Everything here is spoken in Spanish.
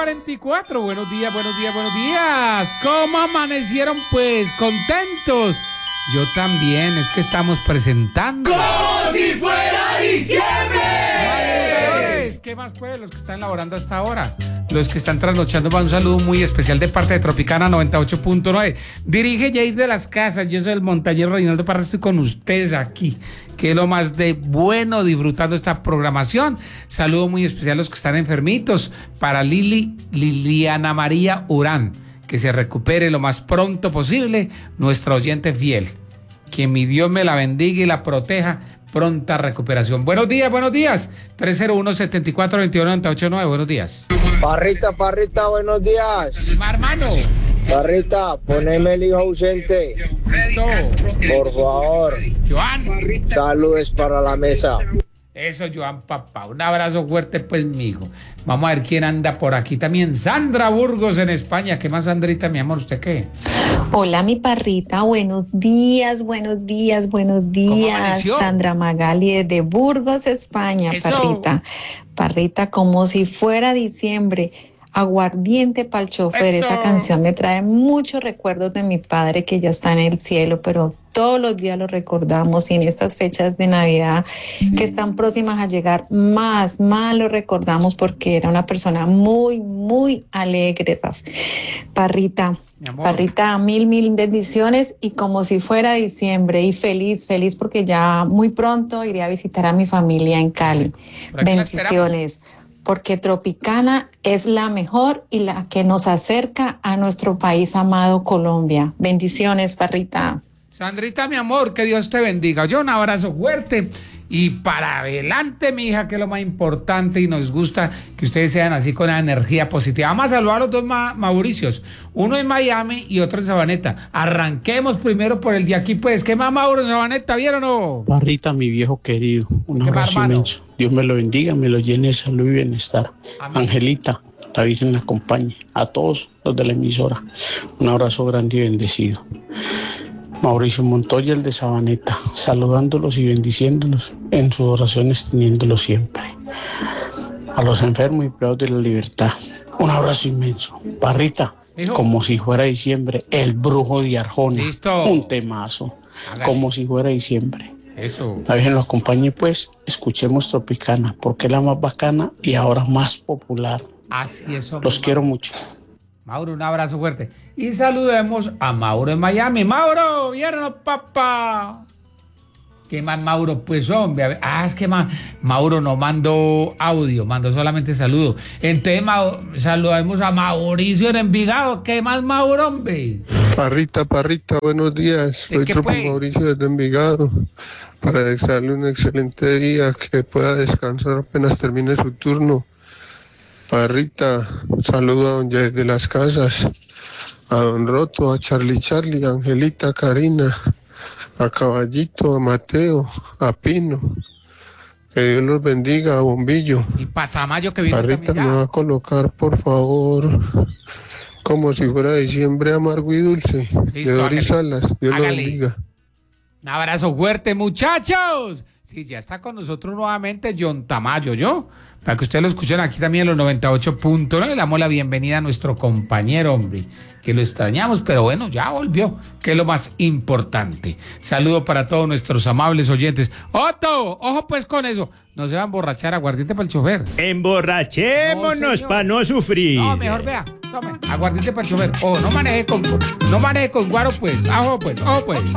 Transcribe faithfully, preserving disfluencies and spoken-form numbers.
cuarenta y cuatro. Buenos días, buenos días, buenos días. ¿Cómo amanecieron, pues? ¿Contentos? Yo también, es que estamos presentando... ¡Como si fuera diciembre! ¿Qué más, pues? Los que están laborando hasta ahora, los que están trasnochando, va un saludo muy especial de parte de Tropicana noventa y ocho punto nueve. Dirige Jair de las Casas, yo soy el montañero Reinaldo Parra, estoy con ustedes aquí, que es lo más de bueno, disfrutando esta programación. Saludo muy especial a los que están enfermitos, para Lili, Liliana María Urán, que se recupere lo más pronto posible, nuestra oyente fiel. Que mi Dios me la bendiga y la proteja. Pronta recuperación. Buenos días, buenos días. tres cero uno, siete cuatro, dos uno, nueve ocho nueve. Buenos días. Parrita, Parrita, buenos días. Mi hermano. Parrita, poneme el hijo ausente. Listo. Por favor. Joan. Saludos para la mesa. Eso, Joan, papá. Un abrazo fuerte, pues, mijo. Vamos a ver quién anda por aquí también. Sandra Burgos en España. ¿Qué más, Sandrita, mi amor? ¿Usted qué? Hola, mi Parrita. Buenos días, buenos días, buenos días. Sandra Magali desde Burgos, España. Eso. Parrita. Parrita, como si fuera diciembre. Aguardiente para el chofer. Eso. Esa canción me trae muchos recuerdos de mi padre que ya está en el cielo, pero todos los días lo recordamos, y en estas fechas de Navidad, sí, que están próximas a llegar, más, más lo recordamos, porque era una persona muy, muy alegre, Raf. Parrita, Parrita, mil, mil bendiciones, y como si fuera diciembre, y feliz, feliz, porque ya muy pronto iré a visitar a mi familia en Cali. Bendiciones. Porque Tropicana es la mejor y la que nos acerca a nuestro país amado, Colombia. Bendiciones, Parrita. Sandrita, mi amor, que Dios te bendiga. Yo un abrazo fuerte y para adelante, mi hija, que es lo más importante, y nos gusta que ustedes sean así con la energía positiva. Vamos a saludar a los dos ma Mauricios, uno en Miami y otro en Sabaneta. Arranquemos primero por el de aquí, pues. ¿Qué más, Mauro, en Sabaneta? ¿Vieron o no? Parrita, mi viejo querido, un abrazo inmenso. Dios me lo bendiga, me lo llene de salud y bienestar. Amén. Angelita, la Virgen la acompañe. A todos los de la emisora, un abrazo grande y bendecido. Mauricio Montoya, el de Sabaneta, saludándolos y bendiciéndolos en sus oraciones, teniéndolos siempre. A los enfermos y privados de la libertad, un abrazo inmenso. Parrita, ¿hijo? Como si fuera diciembre, el brujo de Arjona. Listo. Un temazo. Hágase. Como si fuera diciembre. Eso. La Virgen lo acompañe, pues. Escuchemos Tropicana, porque es la más bacana y ahora más popular. Así es. Los Mauro. Quiero mucho. Mauro, un abrazo fuerte. Y saludemos a Mauro en Miami. Mauro, ¿vieron, papá? ¿Qué más, Mauro? Pues, hombre, a ver. Ah, es que ma Mauro no mandó audio, mandó solamente saludo. Entonces, ma saludamos a Mauricio en Envigado. ¿Qué más, Mauro, hombre? Parrita, Parrita, buenos días. Soy Tropo Mauricio desde Envigado. Para desearle un excelente día, que pueda descansar apenas termine su turno. Parrita, saludo a don Jair de las Casas, a don Roto, a Charlie Charlie, a Angelita, Karina, a Caballito, a Mateo, a Pino. Que Dios los bendiga, a Bombillo. Y Patamayo, que viene. Parrita, me va a colocar, por favor, como si fuera diciembre amargo y dulce. Listo, de Doris Salas. Dios los bendiga. Un abrazo fuerte, muchachos. Sí, ya está con nosotros nuevamente John Tamayo, ¿yo? Para que ustedes lo escuchen aquí también en los noventa y ocho punto nueve. Le damos la bienvenida a nuestro compañero, hombre, que lo extrañamos, pero bueno, ya volvió, que es lo más importante. Saludo para todos nuestros amables oyentes. ¡Otto! ¡Ojo pues con eso! No se va a emborrachar, aguardiente para el chofer. Emborrachémonos no, para no sufrir. No, mejor vea, tome, aguardiente para el chofer. Ojo, no maneje con, no maneje con guaro, pues. Ojo pues, ojo pues.